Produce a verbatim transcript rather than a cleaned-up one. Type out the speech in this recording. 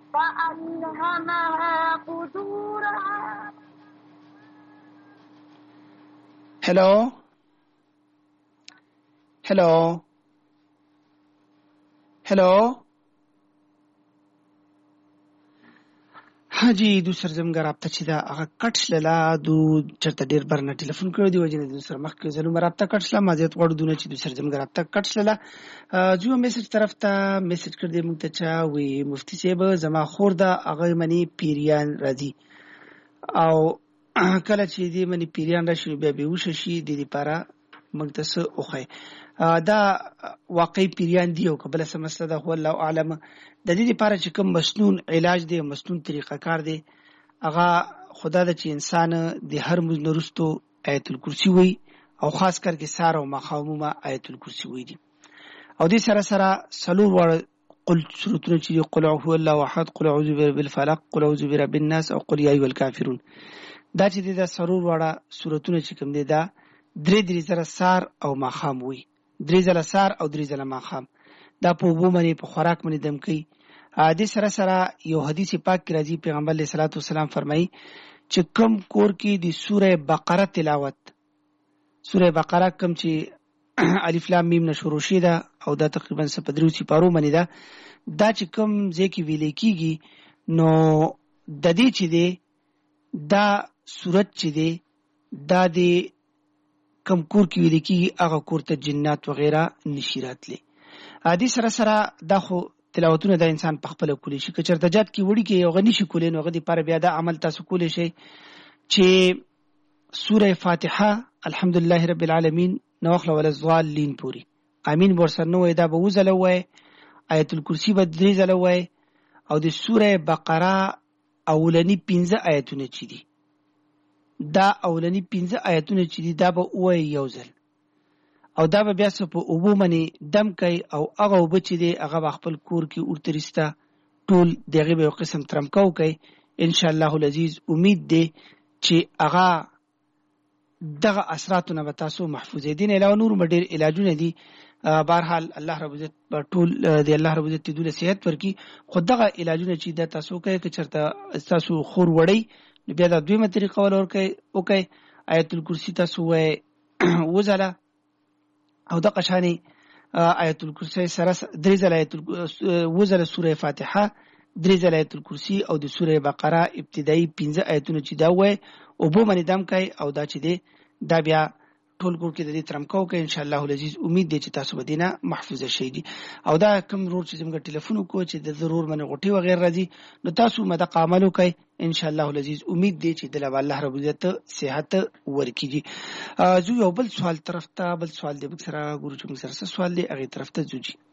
فألهمها فجورها. Hello hello hello ها جی دوسر زمګر رابطه چې دا هغه کټ شله دو چرته ډیر برنه ټلیفون کړو دی وجنه دوسر مخ کې زلو رابطه کټ شله ما زیات وړو دونه چې دوسر زمګر رابطه کټ شله جو میسج طرف ته میسج کړ دې مونږ ته چا وی مفتی صاحب زما خور دا هغه منی پیریان راځي او کله چې دې منی پیریان راشي بیا به وش شي د دې لپاره مونږ ته څه اوخه دا واقعي پیریان دی او قبل سم مسله ده هو الله اعلم. د دې لپاره چې کوم مسنون علاج دی مسنون طریقه کار دی هغه خدا د چې انسان د هر مزنرستو آیت الکرسی وي او خاص کر کې سار او مخامومه آیت الکرسی وي دي او دې سره سره سلور ور قل سورتونه چې قل هو الله احد قل اعوذ برب الفلق قل اعوذ برب الناس او قل یا ایها الکافرون دا چې د سرور وړه سورتونه چې کوم دي دا درې درې زره سار او مخام وي درې زله سار او درې زله مخام دا په وبو باندې په خوراک باندې دم کوي. د سره سره یو حدیث پاک کې راځي پیغمبر علیه الصلاۃ والسلام فرمایي چې کوم کور کې د سوره بقره تلاوت سوره بقره کوم چې الف لام میم نشورو شي دا او دا تقریبا سپدریو سی پارو باندې دا دا چې کوم ځکه ویل کېږي نو د دې چې دی دا سورت چې دی دا د کم کور کې ویل کېږي هغه کور ته جنات وغیرہ نشي راتلی. ادي سره سره دا خو تلاوتونه د انسان په خپل کولی شي که چرته جات کې وړي کې یو غني شي کولې نو غدي پر بیا دا عمل تاسو کولی شي چې سوره فاتحه الحمدلله رب العالمین نوخله ول الضالین پوری امین ورسره دا به وزله وای آیت الکرسی به درې زله وای او د سوره بقره اولنی پنځه آیتونه چي دي دا اولنی پنځه آیتونه چې دي دا به وای یو ځل او دا به بیا په اوبو باندې دم کوي او هغه اوبه چې دی هغه خپل کور کې اورتریستا ټول دغه به قسم ترمکاو کوي ان شاء الله العزیز. امید دی چې هغه دغه اثراتونه به تاسو محفوظ دي. نه علاوه نور مډیر علاجونه دي. بهرحال الله رب عزت ټول دی الله رب عزت دې صحت ورکي. خو دغه علاجونه چې د تاسو کوي که چرته تاسو خور وړي بیا د دویمه طریقه ول ورکي او کوي آیت الکرسی تاسو وای وزله او د قشانی آیت الکرسی سره درې ځله آیت وزله سوره فاتحه درې ځله آیت الکرسی او د سوره بقره ابتدایي پنځه آیتونه چې دا وای او به باندې دم کوي او دا چې دی دا بیا ټول کور کې د دې ترمکاو کوي ان شاء الله العزیز. امید دی چې تاسو بدینه محفوظ شئ دي. او دا کوم رور چې زموږ ټلیفون کو چې د ضرور منه غټي وغیرہ راځي نو تاسو مده عمل وکړئ ان شاء الله العزیز. امید دی چې د الله رب عزت صحت ورکیږي. زو یو بل سوال طرف ته بل سوال دی بکسره ګورو چې موږ سره سوال دی هغه طرف ته ځو.